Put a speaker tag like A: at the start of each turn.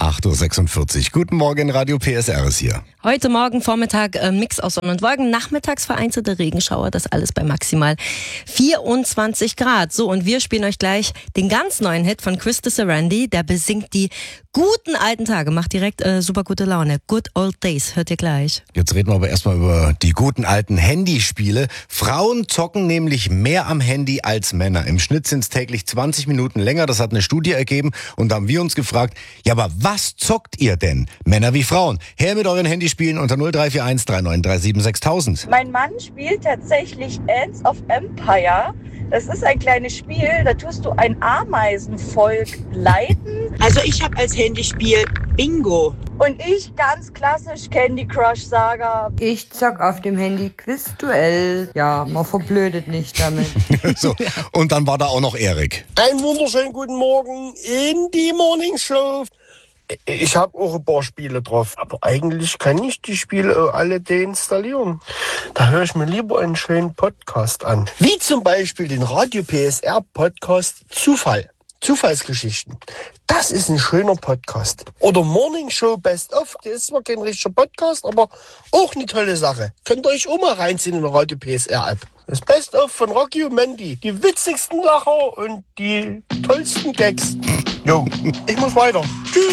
A: 8.46 Uhr. Guten Morgen, Radio PSR ist hier.
B: Heute Morgen Vormittag Mix aus Sonne und Wolken, nachmittags vereinzelte Regenschauer, das alles bei maximal 24 Grad. So, und wir spielen euch gleich den ganz neuen Hit von Chris Sarandí, der besingt die guten alten Tage, macht direkt super gute Laune. Good Old Days, hört ihr gleich.
A: Jetzt reden wir aber erstmal über die guten alten Handyspiele. Frauen zocken nämlich mehr am Handy als Männer. Im Schnitt sind es täglich 20 Minuten länger, das hat eine Studie ergeben. Und da haben wir uns gefragt, ja, aber was zockt ihr denn? Männer wie Frauen. Her mit euren Handyspielen unter 0341 3937 6000.
C: Mein Mann spielt tatsächlich Ants of Empire. Das ist ein kleines Spiel, da tust du ein Ameisenvolk leiten.
D: Also ich habe als Handyspiel Bingo.
C: Und ich ganz klassisch Candy Crush Saga.
E: Ich zock auf dem Handy Quizduell. Ja, man verblödet nicht damit.
A: So, und dann war da auch noch Erik.
F: Einen wunderschönen guten Morgen in die Morning Show. Ich habe auch ein paar Spiele drauf, aber eigentlich kann ich die Spiele alle deinstallieren. Da höre ich mir lieber einen schönen Podcast an. Wie zum Beispiel den Radio PSR Podcast Zufallsgeschichten. Das ist ein schöner Podcast. Oder Morning Show Best of. Das ist zwar kein richtiger Podcast, aber auch eine tolle Sache. Könnt ihr euch auch mal reinziehen in der Radio PSR App. Das Best of von Rocky und Mandy. Die witzigsten Lacher und die tollsten Gags. Jo, ich muss weiter. Tschüss.